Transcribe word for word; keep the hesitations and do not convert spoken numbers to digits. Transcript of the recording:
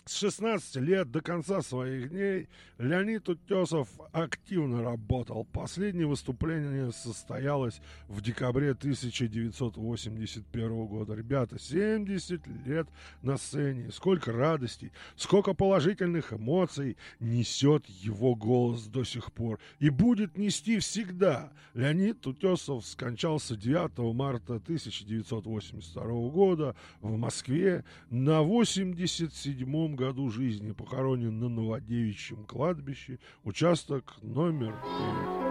С шестнадцати лет до конца своих дней Леонид Утесов активно работал. Последнее выступление состоялось в декабре тысяча девятьсот восемьдесят первого года. Ребята, семьдесят лет на сцене. Сколько радостей, сколько положительных эмоций несет его голос до сих пор. И будет нести всегда. Леонид Утесов скончался девятого марта тысяча девятьсот восемьдесят второго года в Москве на восемьдесят седьмом году жизни, похоронен на Новодевичьем кладбище, участок номер пять.